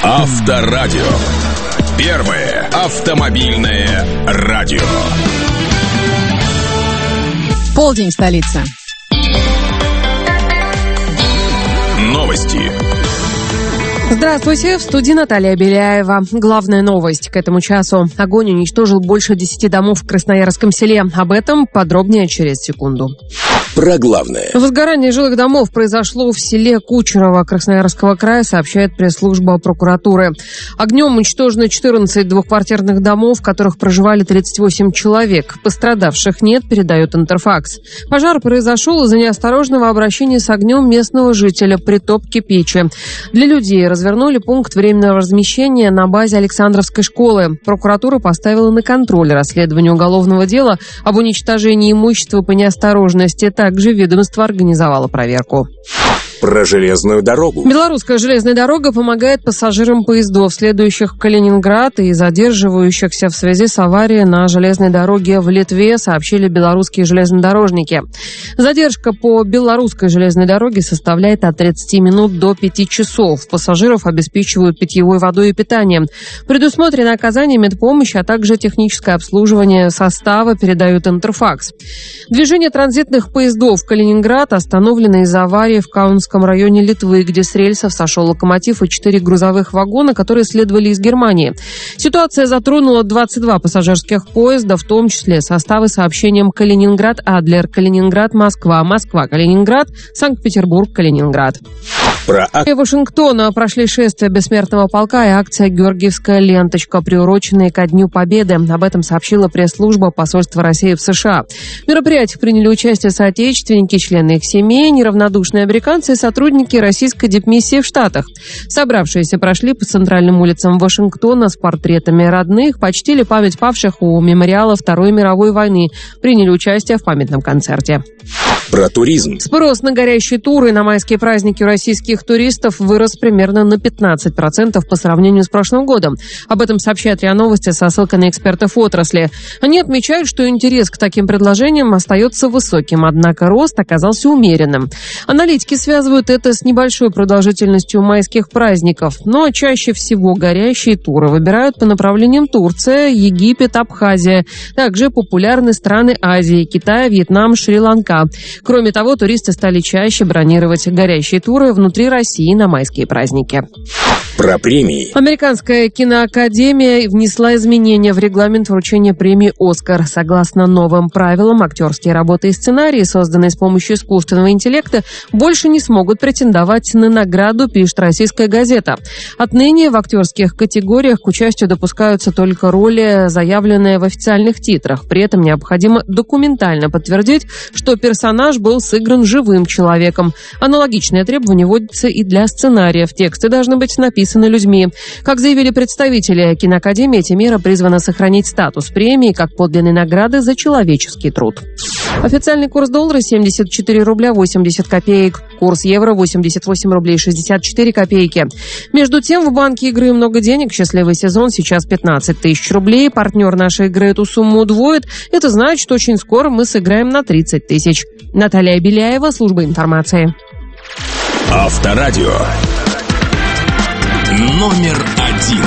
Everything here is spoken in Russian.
Авторадио. Первое автомобильное радио. Полдень, столица. Новости. Здравствуйте, в студии Наталья Беляева. Главная новость к этому часу. Огонь уничтожил больше 10 домов в Красноярском селе. Об этом подробнее через секунду. Про главное. Возгорание жилых домов произошло в селе Кучерово Красноярского края, сообщает пресс-служба прокуратуры. Огнем уничтожено 14 двухквартирных домов, в которых проживали 38 человек. Пострадавших нет, передает Интерфакс. Пожар произошел из-за неосторожного обращения с огнем местного жителя при топке печи. Для людей развернули пункт временного размещения на базе Александровской школы. Прокуратура поставила на контроль расследование уголовного дела об уничтожении имущества по неосторожности. Также ведомство организовало проверку. Про железную дорогу. Белорусская железная дорога помогает пассажирам поездов, следующих в Калининград и задерживающихся в связи с аварией на железной дороге в Литве, сообщили белорусские железнодорожники. Задержка по белорусской железной дороге составляет от 30 минут до 5 часов. Пассажиров обеспечивают питьевой водой и питанием. Предусмотрено оказание медпомощи, а также техническое обслуживание состава, передают Интерфакс. Движение транзитных поездов в Калининград остановлено из-за аварии в Каунском районе Литвы, где с рельсов сошел локомотив и 4 грузовых вагона, которые следовали из Германии. Ситуация затронула 22 пассажирских поезда, в том числе составы с сообщением Калининград-Адлер, Калининград-Москва, Москва-Калининград, Санкт-Петербург-Калининград. В Вашингтоне прошли шествие Бессмертного полка и акция «Георгиевская ленточка», приуроченные ко Дню Победы. Об этом сообщила пресс-служба посольства России в США. В мероприятиях приняли участие соотечественники, члены их семей, неравнодушные американцы и сотрудники российской дипмиссии в Штатах. Собравшиеся прошли по центральным улицам Вашингтона с портретами родных, почтили память павших у мемориала Второй мировой войны, приняли участие в памятном концерте. Про туризм. Спрос на горящие туры на майские праздники у российских туристов вырос примерно на 15% по сравнению с прошлым годом. Об этом сообщает РИА Новости со ссылкой на экспертов отрасли. Они отмечают, что интерес к таким предложениям остается высоким, однако рост оказался умеренным. Аналитики связывают это с небольшой продолжительностью майских праздников, но чаще всего горящие туры выбирают по направлениям Турция, Египет, Абхазия. Также популярны страны Азии, Китай, Вьетнам, Шри-Ланка. Кроме того, туристы стали чаще бронировать горящие туры внутри России на майские праздники. Про премии. Американская киноакадемия внесла изменения в регламент вручения премии «Оскар». Согласно новым правилам, актерские работы и сценарии, созданные с помощью искусственного интеллекта, больше не смогут претендовать на награду, пишет «Российская газета». Отныне в актерских категориях к участию допускаются только роли, заявленные в официальных титрах. При этом необходимо документально подтвердить, что персонаж был сыгран живым человеком. Аналогичное требование вводится и для сценариев. Тексты должны быть написаны людьми. Как заявили представители киноакадемии, эти меры призваны сохранить статус премии как подлинной награды за человеческий труд. Официальный курс доллара 74 рубля 80 копеек. Курс евро 88 рублей 64 копейки. Между тем, в банке игры много денег. Счастливый сезон сейчас 15 тысяч рублей. Партнер нашей игры эту сумму удвоит. Это значит, что очень скоро мы сыграем на 30 тысяч. Наталья Беляева, служба информации. Авторадио. Номер 1.